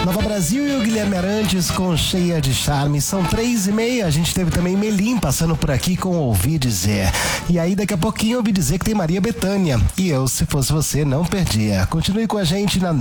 Nova Brasil e o Guilherme Arantes com Cheia de Charme. São 3h30. A gente teve também Melim passando por aqui com Ouvi Dizer. E aí daqui a pouquinho ouvi dizer que tem Maria Bethânia. E eu, se fosse você, não perdia. Continue com a gente na